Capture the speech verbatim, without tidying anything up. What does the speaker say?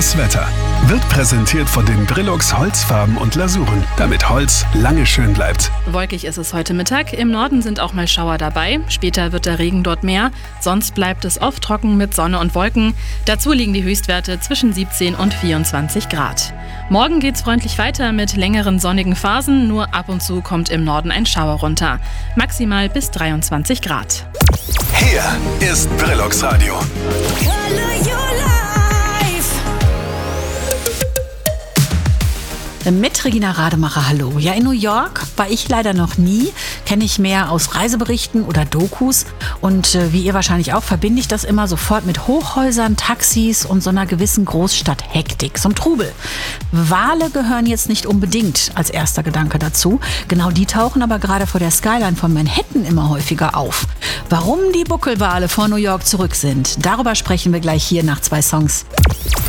Das Wetter wird präsentiert von den Brilux Holzfarben und Lasuren, damit Holz lange schön bleibt. Wolkig ist es heute Mittag. Im Norden sind auch mal Schauer dabei. Später wird der Regen dort mehr. Sonst bleibt es oft trocken mit Sonne und Wolken. Dazu liegen die Höchstwerte zwischen siebzehn und vierundzwanzig Grad. Morgen geht's freundlich weiter mit längeren sonnigen Phasen. Nur ab und zu kommt im Norden ein Schauer runter. Maximal bis dreiundzwanzig Grad. Hier ist Brilux Radio. Mit Regina Rademacher, hallo. Ja, in New York war ich leider noch nie, kenne ich mehr aus Reiseberichten oder Dokus. Und äh, wie ihr wahrscheinlich auch, verbinde ich das immer sofort mit Hochhäusern, Taxis und so einer gewissen Großstadthektik, so einem Trubel. Wale gehören jetzt nicht unbedingt als erster Gedanke dazu. Genau die tauchen aber gerade vor der Skyline von Manhattan immer häufiger auf. Warum die Buckelwale vor New York zurück sind, darüber sprechen wir gleich hier nach zwei Songs.